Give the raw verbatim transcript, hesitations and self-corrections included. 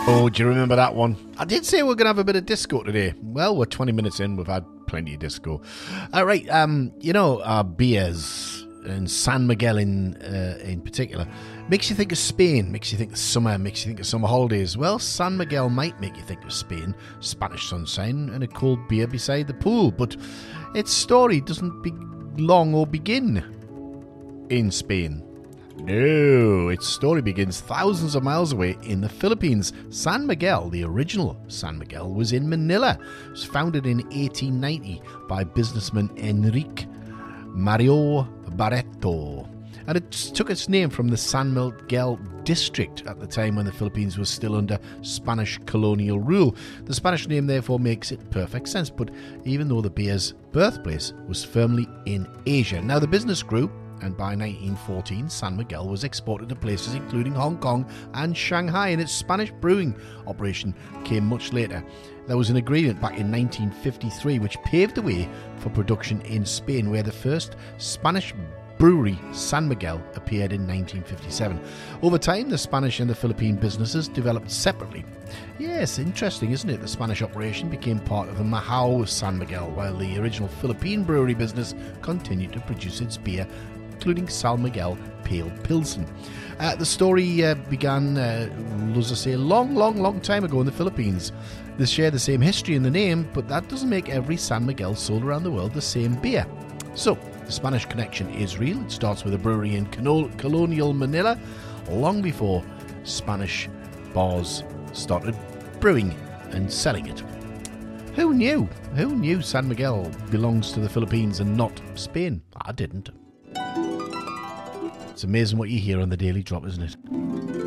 Oh, do you remember that one? I did say we're going to have a bit of disco today. Well, we're twenty minutes in. We've had plenty of disco. All right. Um, you know, our beers and San Miguel in uh, in particular makes you think of Spain, makes you think of summer, makes you think of summer holidays. Well, San Miguel might make you think of Spain, Spanish sunshine and a cold beer beside the pool. But its story doesn't belong or begin in Spain. No, its story begins thousands of miles away in the Philippines. San Miguel, the original San Miguel, was in Manila. It was founded in eighteen ninety by businessman Enrique Mario Barreto. And it took its name from the San Miguel district at the time when the Philippines was still under Spanish colonial rule. The Spanish name therefore makes it perfect sense, but even though the beer's birthplace was firmly in Asia. Now the business grew, and by nineteen fourteen, San Miguel was exported to places including Hong Kong and Shanghai, and its Spanish brewing operation came much later. There was an agreement back in nineteen fifty-three which paved the way for production in Spain, where the first Spanish brewery, San Miguel, appeared in nineteen fifty-seven. Over time, the Spanish and the Philippine businesses developed separately. Yes, interesting, isn't it? The Spanish operation became part of the Mahou San Miguel, while the original Philippine brewery business continued to produce its beer, including San Miguel Pale Pilsen. Uh, the story uh, began, uh, as I say, a long, long, long time ago in the Philippines. They share the same history in the name, but that doesn't make every San Miguel sold around the world the same beer. So, the Spanish connection is real. It starts with a brewery in colonial Manila, long before Spanish bars started brewing and selling it. Who knew? Who knew San Miguel belongs to the Philippines and not Spain? I didn't. It's amazing what you hear on the Daily Drop, isn't it?